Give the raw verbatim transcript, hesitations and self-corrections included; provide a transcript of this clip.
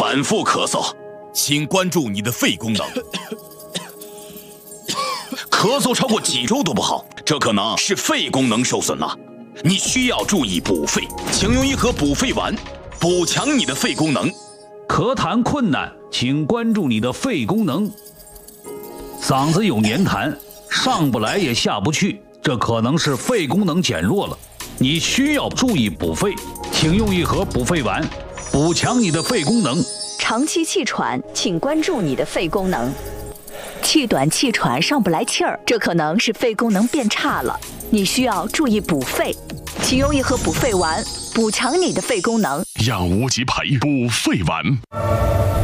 反复咳嗽，请关注你的肺功能。咳嗽超过几周都不好，这可能是肺功能受损了。你需要注意补肺，请用一盒补肺丸，补强你的肺功能。 咳痰困难，请关注你的肺功能。嗓子有黏痰，上不来也下不去，这可能是肺功能减弱了。你需要注意补肺，请用一盒补肺丸，补强你的肺功能。 长期气喘，请关注你的肺功能。气短气喘上不来气儿，这可能是肺功能变差了，你需要注意补肺，请用一盒补肺丸，补强你的肺功能。 让无极牌补肺丸。